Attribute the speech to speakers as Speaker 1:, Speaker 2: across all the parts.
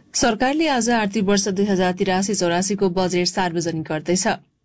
Speaker 1: सरकारले आज आर्थिक वर्ष 2083-84 को बजेट सार्वजनिक गर्दैछ।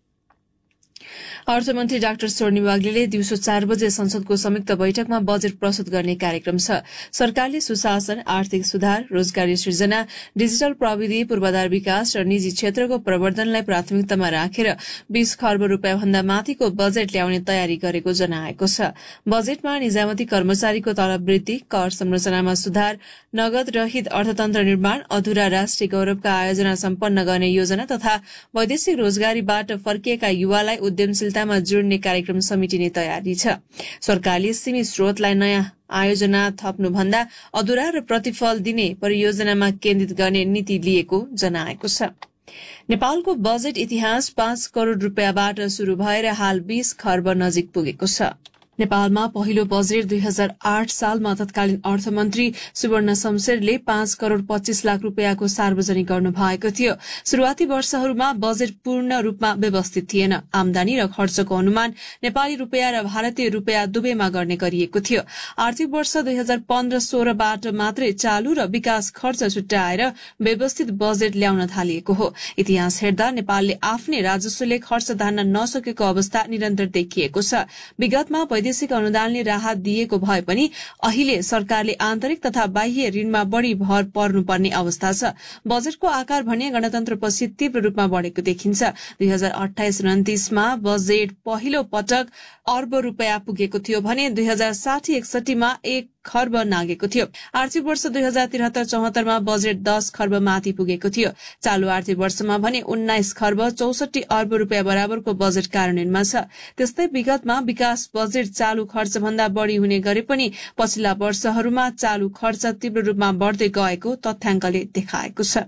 Speaker 1: अर्थमन्त्री डाक्टर स्वर्णिम वाग्लेले दिउँसो 4 बजे संसदको संयुक्त बैठकमा बजेट प्रस्तुत गर्ने कार्यक्रम छ। सरकारले सुशासन, आर्थिक सुधार, रोजगारी सृजना, डिजिटल प्रविधि, पूर्वाधार विकास र निजी क्षेत्रको प्रवर्धनलाई प्राथमिकतामा राखेर 20 खर्ब रूपियाँ भन्दा माथिको बजेट ल्याउने तयारी गरेको जनाएको छ। बजेटमा निजामती कर्मचारीको तलब वृद्धि, कर संरचनामा सुधार, नगद रहित अर्थतन्त्र निर्माण, अधूरा राष्ट्रिय गौरवका आयोजना सम्पन्न गर्ने योजना तथा वैदेशिक रोजगारीबाट फर्किएका युवालाई उद्यमशीलतामा जोड्ने कार्यक्रम समेटिने तयारी छ। सरकारले सीमित स्रोतलाई नयाँ आयोजना थप्नुभन्दा अधूरा र प्रतिफल दिने परियोजनामा केन्द्रित गर्ने नीति लिएको जनाएको छ। नेपालको बजेट इतिहास 5 करोड़ रूपियाँबाट शुरू भएर हाल 20 खर्ब नजिक पुगेको छ। नेपालमा पहिलो बजेट 2008 सालमा तत्कालीन अर्थमन्त्री सुवर्ण शमशेरले 5 करोड़ 25 लाख रूपियाँको सार्वजनिक गर्नु भएको थियो। शुरूआती वर्षहरूमा बजेट पूर्ण रूपमा व्यवस्थित थिएन। आमदानी र खर्चको अनुमान नेपाली रूपियाँ र भारतीय रूपियाँ दुवैमा गर्ने गरिएको थियो। आर्थिक वर्ष 2015-16 बाट मात्रै चालू र विकास खर्च छुट्याएर व्यवस्थित बजेट ल्याउन थालिएको हो। इतिहास हेर्दा नेपालले आफ्नै राजस्वले खर्च धान्न नसकेको अवस्था निरन्तर देखिएको छ। विगतमा वैदेशिक अनुदानले राहत दिएको भए पनि अहिले सरकारले आन्तरिक तथा बाह्य ऋणमा बढ़ी भर पर्नुपर्ने अवस्था छ। बजेटको आकार भने गणतन्त्रपछि तीव्र रूपमा बढ़ेको देखिन्छ। 2028-29 मा बजेट पहिलो पटक अर्ब रूपियाँ पुगेको थियो भने 2060-61 मा 1 खर्ब नागेको थियो। आर्थिक वर्ष 2073-74 मा बजेट 10 खर्ब माथि पुगेको थियो। चालू आर्थिक वर्षमा भने 19 खर्ब 64 अर्ब रूपियाँ बराबरको बजेट कार्यान्वयनमा छ। त्यस्तै विगतमा विकास बजेट चालू खर्च भन्दा बढ़ी हुने गरे पनि पछिल्ला वर्षहरूमा चालू खर्च तीव्र रूपमा बढ़दै गएको तथ्याङ्कले देखाएको छ।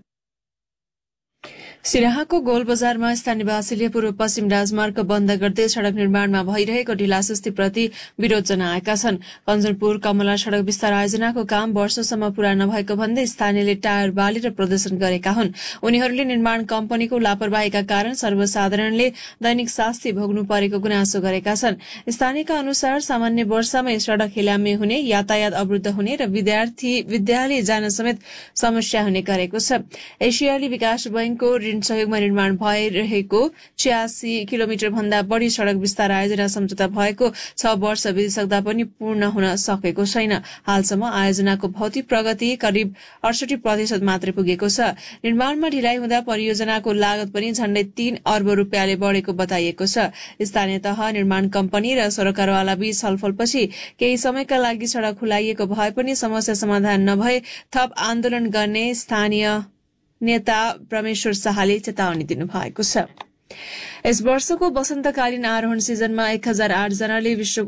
Speaker 1: सिराहाको गोल बजारमा स्थानीयवासीले पूर्व पश्चिम राजमार्ग बन्द गर्दै सड़क निर्माणमा भइरहेको ढिलासुस्तीप्रति विरोध जनाएका छन्। कञ्चनपुर कमला सड़क विस्तार आयोजनाको काम वर्षसम्म पूरा नभएको भन्दै स्थानीयले टायर बालेर प्रदर्शन गरेका हुन्। उनीहरूले निर्माण कम्पनीको लापरवाहीका कारण सर्वसाधारणले दैनिक शास्ति भोग्नु परेको गुनासो गरेका छन्। स्थानीयका अनुसार सामान्य वर्षामै सड़क हिलामे हुने, यातायात अवरुद्ध हुने र विद्यालय जान समेत समस्या हुने गरेको छ। एसियाली विकास बैंकको सहयोगमा निर्माण भइरहेको 86 किलोमिटर भन्दा बढ़ी सड़क विस्तार आयोजना सम्झौता भएको 6 वर्ष बितिसक्दा पनि पूर्ण हुन सकेको छैन। हालसम्म आयोजनाको भौतिक प्रगति करिब 68% मात्रै पुगेको छ। निर्माणमा ढिलाइ हुँदा परियोजनाको लागत पनि झण्डै 3 अर्ब रूपियाँले बढ़ेको बताइएको छ। स्थानीय तह, निर्माण कम्पनी र सरकारवाला बीच छलफलपछि केही समयका लागि सड़क खुलाइएको भए पनि समस्या समाधान नभए थप आन्दोलन गर्ने स्थानीय नेता परमेश्वर शाहले चेतावनी दिनुभएको छ। यस वर्षको वसन्तकालीन आरोहण सिजनमा 1008 जनाले विश्व